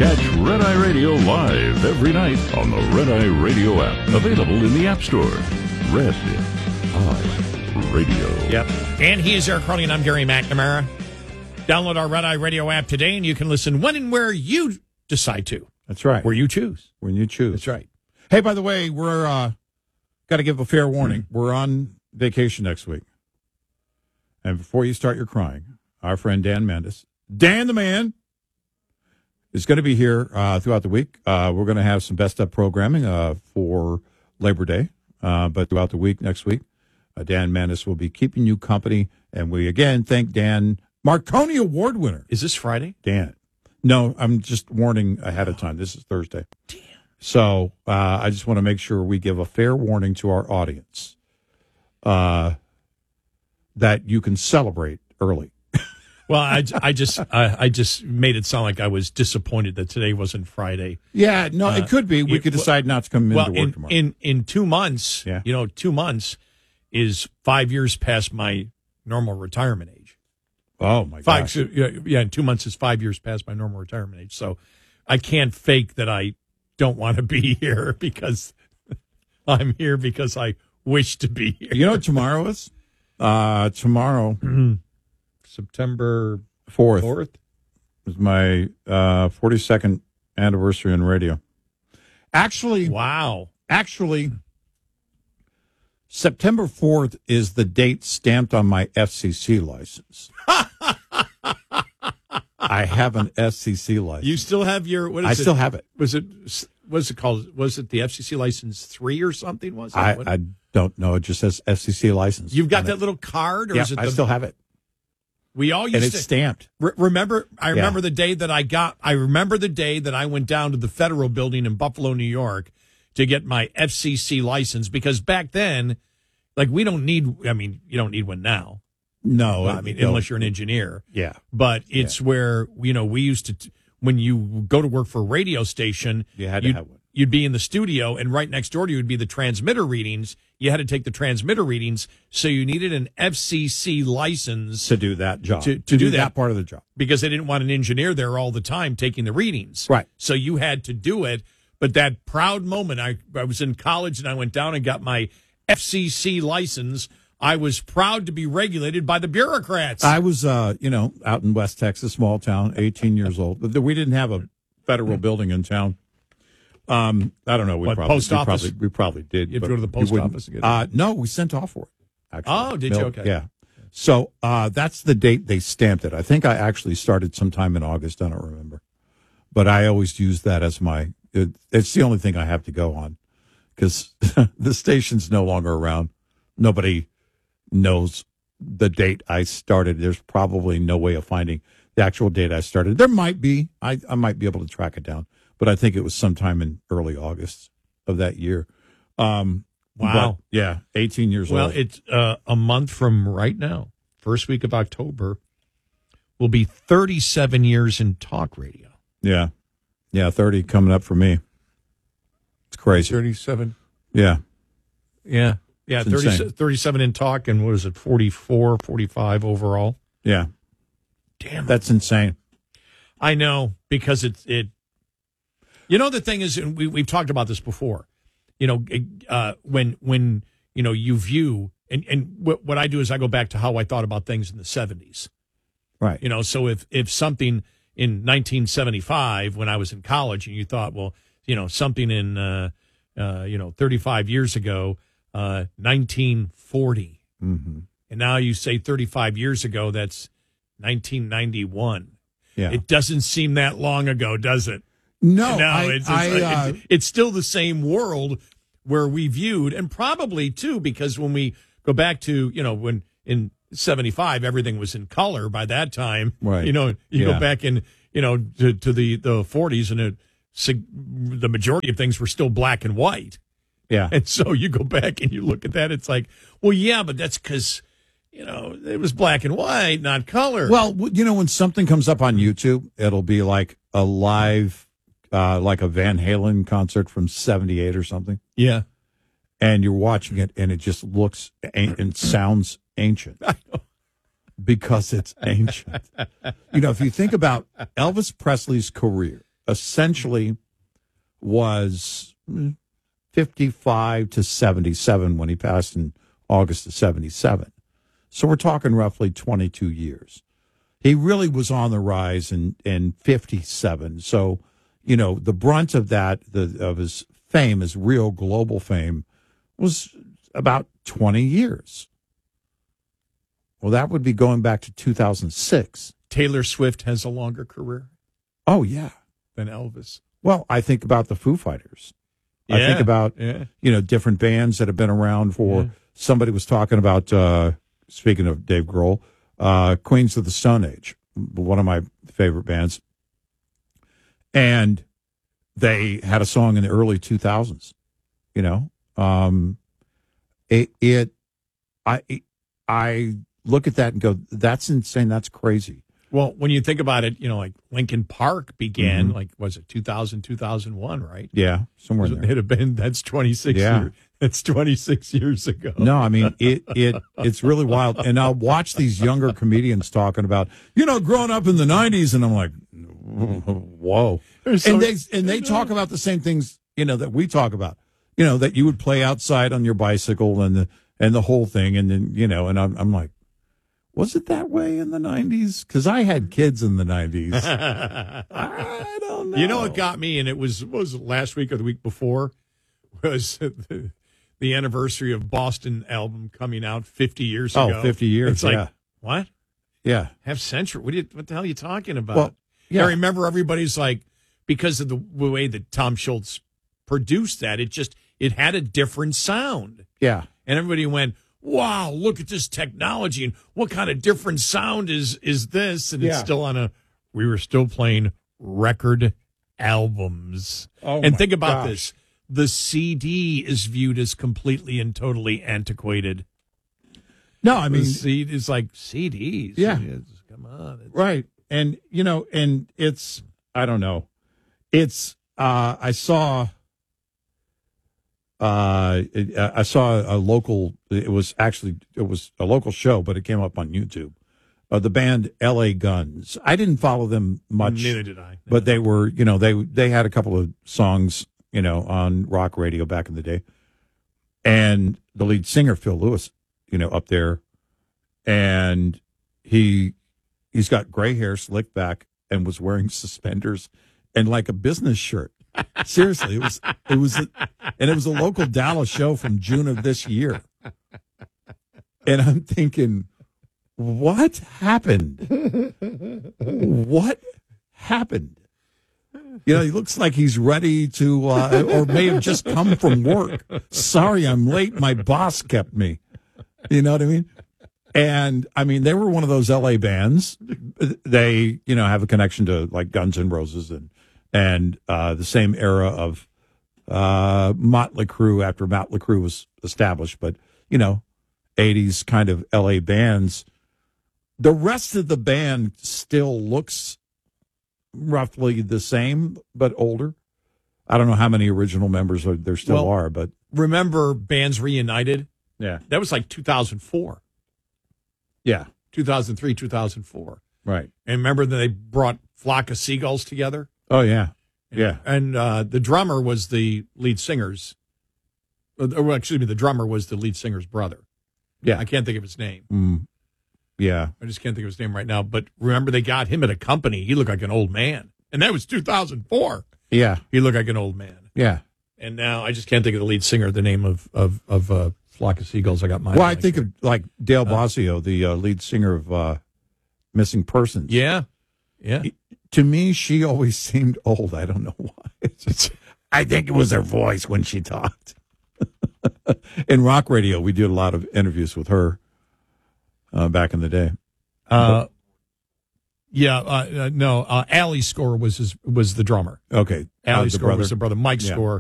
Catch Red Eye Radio live every night on the Red Eye Radio app. Available in the App Store. Red Eye Radio. Yep. And he is Eric Carly, and I'm Gary McNamara. Download our Red Eye Radio app today, and you can listen when and where you decide to. That's right. Where you choose. When you choose. That's right. Hey, by the way, we're got to give a fair warning. We're on vacation next week. And before you start your crying, our friend Dan Mendes, Dan the Man, is going to be here throughout the week. We're going to have some best of programming for Labor Day. But throughout the week, next week, Dan Mendes will be keeping you company. And we, again, thank Dan, Marconi Award winner. Is this Friday? Dan. No, I'm just warning ahead of time. This is Thursday. Damn. So I just want to make sure we give a fair warning to our audience that you can celebrate early. Well, I just made it sound like I was disappointed that today wasn't Friday. Yeah, no, it could be. We could decide not to come into work tomorrow. In 2 months, yeah. 2 months is 5 years past my normal retirement age. Oh, my gosh. In 2 months is 5 years past my normal retirement age. So I can't fake that I don't want to be here because I'm here because I wish to be here. You know what tomorrow is? Tomorrow, September 4th is my 42nd anniversary in radio. Actually, September 4th is the date stamped on my FCC license. I have an FCC license. You still have your? What is I still have it. Was it called? Was it the FCC license 3 or something? Was it? I don't know. It just says FCC license. You've got that little card, or yeah, is it? I still have it. We all used and it's stamped. Remember? I remember the day that I remember the day that I went down to the Federal Building in Buffalo, New York, to get my FCC license, because back then, like, we don't need. I mean, you don't need one now. No, I mean, unless you're an engineer. Yeah. But it's where, we used to, when you go to work for a radio station, you had to have one. You'd be in the studio, and right next door to you would be the transmitter readings. You had to take the transmitter readings, so you needed an FCC license to do that job. To do that part of the job. Because they didn't want an engineer there all the time taking the readings. Right. So you had to do it. But that proud moment, I was in college, and I went down and got my FCC license. I was proud to be regulated by the bureaucrats. I was, out in West Texas, small town, 18 years old. We didn't have a federal building in town. I don't know. Post office? We probably did. You have to go to the post office again? No, we sent off for it, actually. Oh, did you? Okay. Yeah. So that's the date they stamped it. I think I actually started sometime in August. I don't remember. But I always use that as it's the only thing I have to go on, because the station's no longer around. Nobody knows the date I started. There's probably no way of finding the actual date I started. There might be. I might be able to track it down, but I think it was sometime in early August of that year. Wow. But, yeah, 18 years old. Well, it's a month from right now. First week of October will be 37 years in talk radio. Yeah. Yeah, 30 coming up for me. It's crazy. 37. Yeah. Yeah. Yeah, 37 in talk, and what is it, 44, 45 overall? Yeah. Damn. That's insane. I know, because it the thing is, and we've talked about this before, when you view, and what I do is I go back to how I thought about things in the 70s. Right. So if something in 1975, when I was in college, and you thought, well, something in, 35 years ago, 1940. Mm-hmm. And now you say 35 years ago, that's 1991. Yeah. It doesn't seem that long ago, does it? No. It's still the same world where we viewed, and probably, too, because when we go back to, when in 75, everything was in color by that time. Right. You go back in, to the 40s, and the majority of things were still black and white. Yeah. And so you go back and you look at that, it's like, well, yeah, but that's because, it was black and white, not color. Well, when something comes up on YouTube, it'll be like a live, like a Van Halen concert from 78 or something. Yeah. And you're watching it, and it just looks and sounds ancient. I know. Because it's ancient. If you think about Elvis Presley's career, essentially was 55 to 77 when he passed in August of 77. So we're talking roughly 22 years. He really was on the rise in 57. So, you know, the brunt of that, of his fame, his real global fame, was about 20 years. Well, that would be going back to 2006. Taylor Swift has a longer career. Oh, yeah. Than Elvis. Well, I think about the Foo Fighters. Yeah, I think about, different bands that have been around for, somebody was talking about, speaking of Dave Grohl, Queens of the Stone Age, one of my favorite bands. And they had a song in the early 2000s, I look at that and go, that's insane. That's crazy. Well, when you think about it, like Linkin Park began, was it 2000, 2001, right? Yeah, somewhere in there. It'd have been, that's 26 years. That's 26 years ago. No, I mean, it's really wild. And I'll watch these younger comedians talking about, growing up in the 90s, and I'm like, whoa. And they talk about the same things, that we talk about, that you would play outside on your bicycle and the whole thing. And then, and I'm like, was it that way in the 90s? Because I had kids in the 90s. I don't know. You know what got me, and it was last week or the week before, was the anniversary of Boston album coming out 50 years ago. Oh, 50 years, it's like, what? Yeah. Half century? What the hell are you talking about? Well, yeah. I remember everybody's like, because of the way that Tom Schultz produced that, it had a different sound. Yeah. And everybody went, wow, look at this technology, and what kind of different sound is this? And it's still we were still playing record albums. Oh, and think about this. The CD is viewed as completely and totally antiquated. No, I mean, it's like CDs. Yeah. Come on. Right. And, and it's, I don't know. It's, I saw a local, it was a local show, but it came up on YouTube. The band LA Guns. I didn't follow them much. Neither did I. No. But they were, they had a couple of songs, on rock radio back in the day. And the lead singer, Phil Lewis, up there. And he's got gray hair, slicked back, and was wearing suspenders and like a business shirt. Seriously, it was a local Dallas show from June of this year. And I'm thinking, what happened? What happened? He looks like he's ready to, or may have just come from work. Sorry, I'm late. My boss kept me. You know what I mean? And I mean, they were one of those LA bands. They, have a connection to like Guns N' Roses and the same era of Motley Crue after Motley Crue was established, but 80s kind of LA bands. The rest of the band still looks roughly the same, but older. I don't know how many original members there still are, but remember Bands Reunited? Yeah, that was like 2004. Yeah, 2003, 2004. Right. And remember that they brought Flock of Seagulls together? Oh, yeah. Yeah. And the drummer was the lead singer's, the drummer was the lead singer's brother. Yeah. I can't think of his name. Yeah. I just can't think of his name right now. But remember, they got him at a company. He looked like an old man. And that was 2004. Yeah. He looked like an old man. Yeah. And now I just can't think of the lead singer, the name of Flock of Seagulls. I got mine. Well, I think of like Dale Bozzio, the lead singer of Missing Persons. Yeah. Yeah. To me, she always seemed old. I don't know why. I think it was her voice when she talked. In rock radio, we did a lot of interviews with her back in the day. No. Ali Score was the drummer. Okay. Ali Score was the brother. Mike Score